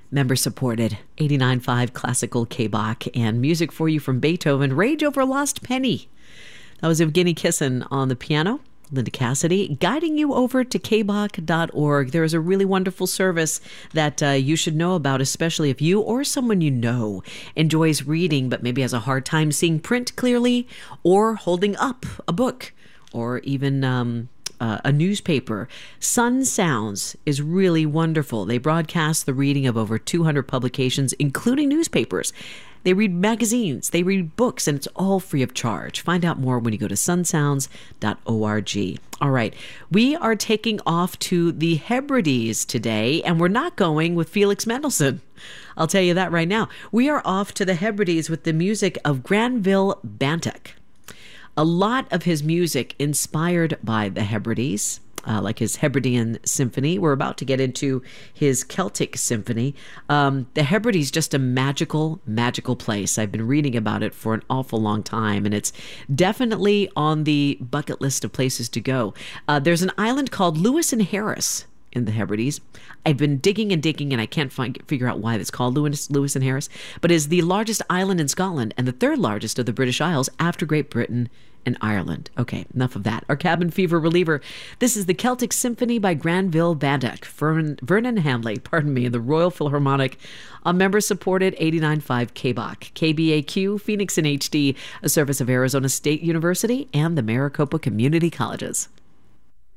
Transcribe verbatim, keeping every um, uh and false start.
Member supported, eighty-nine point five classical K B A C, and music for you from Beethoven, Rage Over a Lost Penny. That was Evgeny Kissin on the piano, Linda Cassidy, guiding you over to k b a c dot org. There is a really wonderful service that uh, you should know about, especially if you or someone you know enjoys reading but maybe has a hard time seeing print clearly or holding up a book or even um, uh, a newspaper. Sun Sounds is really wonderful. They broadcast the reading of over two hundred publications, including newspapers. They read magazines, they read books, and it's all free of charge. Find out more when you go to sun sounds dot org. All right, we are taking off to the Hebrides today, and we're not going with Felix Mendelssohn. I'll tell you that right now. We are off to the Hebrides with the music of Granville Bantock. A lot of his music inspired by the Hebrides. Uh, like his Hebridean Symphony. We're about to get into his Celtic Symphony. Um, the Hebrides is just a magical, magical place. I've been reading about it for an awful long time, and it's definitely on the bucket list of places to go. Uh, there's an island called Lewis and Harris in the Hebrides. I've been digging and digging, and I can't find, figure out why it's called Lewis, Lewis and Harris, but is the largest island in Scotland and the third largest of the British Isles after Great Britain and Ireland. Okay, enough of that. Our cabin fever reliever. This is the Celtic Symphony by Granville Bantock, Vernon, Vernon Handley, pardon me, in the Royal Philharmonic on member-supported eighty-nine point five K B A C. K B A Q, Phoenix in H D, a service of Arizona State University and the Maricopa Community Colleges.